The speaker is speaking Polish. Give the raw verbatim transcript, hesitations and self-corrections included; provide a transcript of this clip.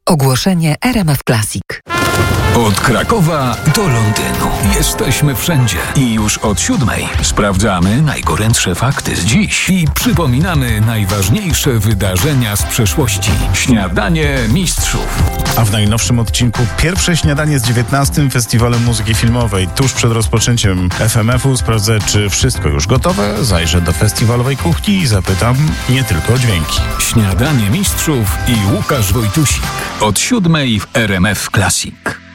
Ogłoszenie R M F Classic. Od Krakowa do Londynu. Jesteśmy wszędzie. I już od siódmej sprawdzamy najgorętsze fakty z dziś i przypominamy najważniejsze wydarzenia z przeszłości. Śniadanie Mistrzów. A w najnowszym odcinku pierwsze śniadanie z dziewiętnastym Festiwalem Muzyki Filmowej. Tuż przed rozpoczęciem F M F-u sprawdzę, czy wszystko już gotowe. Zajrzę do festiwalowej kuchni i zapytam nie tylko o dźwięki. Śniadanie Mistrzów i Łukasz Wojtusik. Od siódmej w R M F Classic.